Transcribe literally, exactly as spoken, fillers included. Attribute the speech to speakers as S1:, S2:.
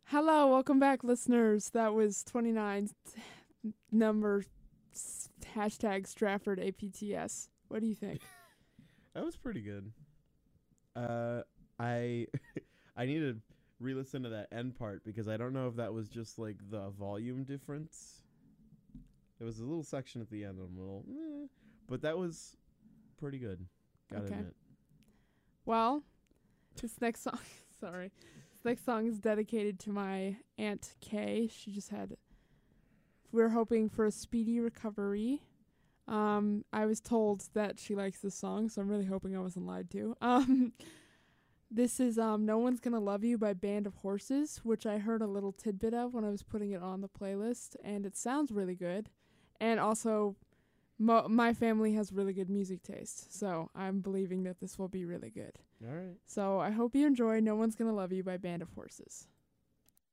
S1: Hello, welcome back, listeners. That was twenty-nine number s- hashtag Stratford A P T S. What do you think?
S2: That was pretty good. Uh, I I need to re-listen to that end part because I don't know if that was just like the volume difference. There was a little section at the end. I'm a little, eh, but that was pretty good. Gotta
S1: Okay.
S2: admit.
S1: Well, this next song, sorry, this next song is dedicated to my Aunt Kay. She just had, we're hoping for a speedy recovery. Um, I was told that she likes this song, so I'm really hoping I wasn't lied to. Um, this is um, No One's Gonna Love You by Band of Horses, which I heard a little tidbit of when I was putting it on the playlist, and it sounds really good. And also, mo- my family has really good music taste, so I'm believing that this will be really good.
S2: All right.
S1: So I hope you enjoy No One's Gonna Love You by Band of Horses.